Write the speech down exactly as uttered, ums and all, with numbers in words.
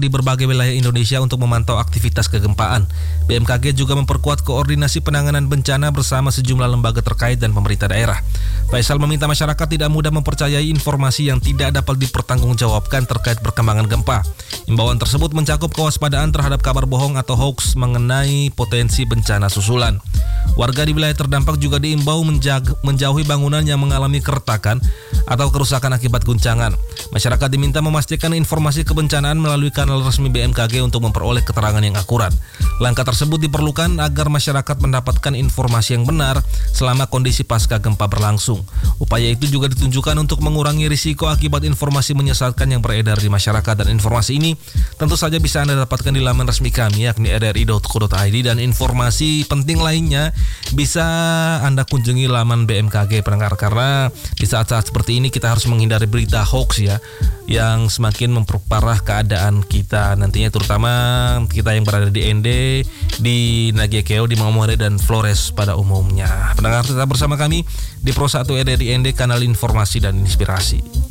di berbagai wilayah Indonesia untuk memantau aktivitas kegempaan. B M K G juga memperkuat koordinasi penanganan bencana bersama sejumlah lembaga terkait dan pemerintah daerah. Faisal meminta masyarakat tidak mudah mempercayai informasi yang tidak dapat dipertanggungjawabkan terkait perkembangan gempa. Imbauan tersebut mencakup kewaspadaan terhadap kabar bohong atau hoax mengenai potensi bencana susulan. Warga di wilayah terdampak juga diimbau menjag- menjauhi bangunan yang mengalami keretakan atau kerusakan akibat guncangan. Masyarakat diminta memastikan informasi kebencanaan melalui kanal resmi B M K G untuk memperoleh keterangan yang akurat. Langkah tersebut diperlukan agar masyarakat mendapatkan informasi yang benar selama kondisi pasca gempa berlangsung. Upaya itu juga ditunjukkan untuk mengurangi risiko akibat informasi menyesatkan yang beredar di masyarakat, dan informasi ini tentu saja bisa Anda dapatkan di laman resmi kami yakni r r i dot co dot i d, dan informasi penting lainnya bisa Anda kunjungi laman B M K G pendengar, karena di saat-saat seperti ini kita harus menghindari berita hoax ya yang semakin memperparah keadaan kita nantinya, terutama kita yang berada di N D, di Nagekeo, di Mamore dan Flores pada umumnya. Pendengar tetap bersama kami di Pro satu R R I N D, kanal informasi dan inspirasi.